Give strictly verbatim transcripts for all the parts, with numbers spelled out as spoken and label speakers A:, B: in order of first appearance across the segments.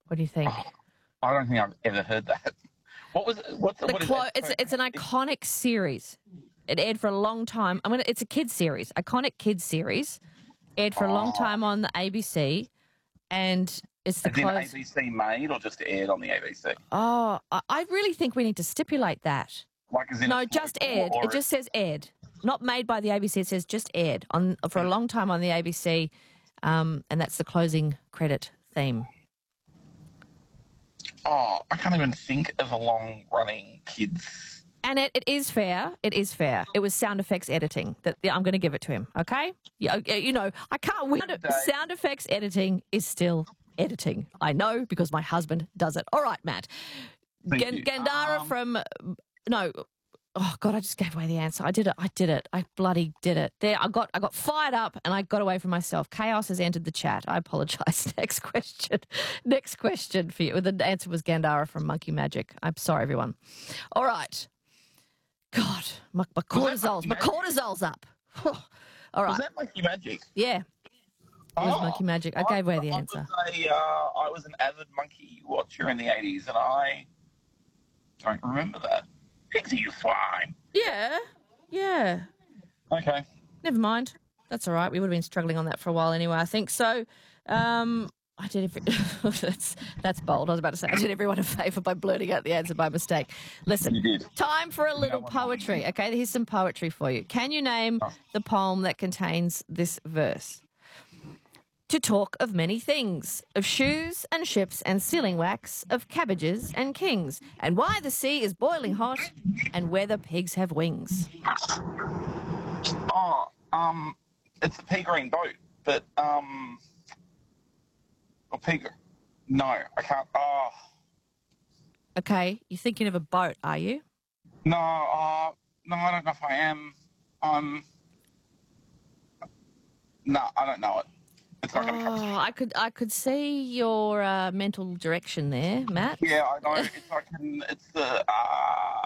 A: What do you think?
B: Oh, I don't think I've ever heard that. What was it? What's
A: The
B: what is
A: clo-
B: it?
A: it's it's an iconic series. It aired for a long time. I mean, it's a kids series, iconic kids series. Aired for a long
B: Oh.
A: time on the A B C, and it's the
B: As in
A: close.
B: A B C made or just aired on the A B C?
A: Oh, I I really think we need to stipulate that.
B: Like as in
A: No,
B: it's
A: just
B: local,
A: aired.
B: or
A: It just says aired, not made by the A B C. It says just aired on for a long time on the A B C, um, and that's the closing credit theme.
B: Oh, I can't even think of a long-running kids.
A: And it, it is fair. It is fair. It was sound effects editing. That yeah, I'm going to give it to him. Okay, yeah, you know I can't win.
B: Day.
A: Sound effects editing is still editing. I know because my husband does it. All right, Matt. Gan- Gandara
B: um,
A: from no. Oh God, I just gave away the answer. I did it. I did it. I bloody did it. There, I got. I got fired up, and I got away from myself. Chaos has entered the chat. I apologise. Next question. Next question for you. The answer was Gandara from Monkey Magic. I'm sorry, everyone. All right. God, my, my cortisol's my cortisol's up. All right.
B: Was that Monkey Magic?
A: Yeah. It was
B: Oh,
A: Monkey Magic. I
B: I,
A: gave away the
B: I
A: answer.
B: Was a, uh, I was an avid monkey watcher in the eighties, and I don't remember that. Pixie, you swine.
A: Yeah. Yeah.
B: Okay.
A: Never mind. That's all right. We would have been struggling on that for a while anyway, I think. So um, I did every... that's, that's bold. I was about to say I did everyone a favour by blurting out the answer by mistake. Listen,
B: You did.
A: time for a little poetry. Okay, here's some poetry for you. Can you name
B: Oh.
A: the poem that contains this verse? To talk of many things, of shoes and ships and sealing wax, of cabbages and kings, and why the sea is boiling hot, and whether pigs have wings.
B: Oh, um, it's the pea green boat, but um, or pea. No, I can't. Oh,
A: Okay, you're thinking of a boat, are you?
B: no. Uh, no, I don't know if I am. Um, no, I don't know it. It's not going to come.
A: Oh, I could, I could see your uh, mental direction there, Matt.
B: Yeah, I know. It's like it's the. Uh,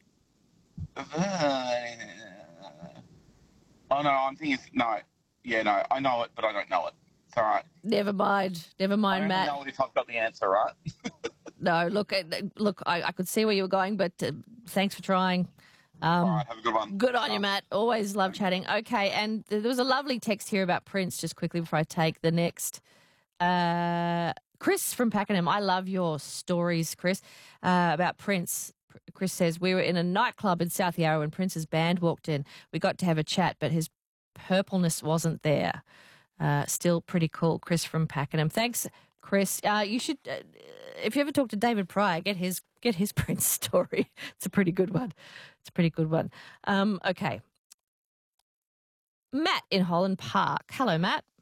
B: oh no, I'm thinking. No, yeah, no, I know it, but I don't know it. It's all right.
A: Never mind, never
B: I
A: mind,
B: only
A: Matt.
B: know it if I've got the answer, right?
A: No, look, uh, look, I, I could see where you were going, but uh, thanks for trying. Um,
B: All right, have a good one.
A: Good on you, Matt. Always love chatting. Okay, and there was a lovely text here about Prince, just quickly before I take the next. Uh, Chris from Pakenham, I love your stories, Chris, uh, about Prince. Chris says, we were in a nightclub in South Yarra when Prince's band walked in. We got to have a chat, but his purpleness wasn't there. Uh, still pretty cool, Chris from Pakenham. Thanks, Chris. Uh, you should, uh, if you ever talk to David Pryor, get his get his Prince story. It's a pretty good one. It's a pretty good one. Um, okay. Matt in Holland Park. Hello, Matt.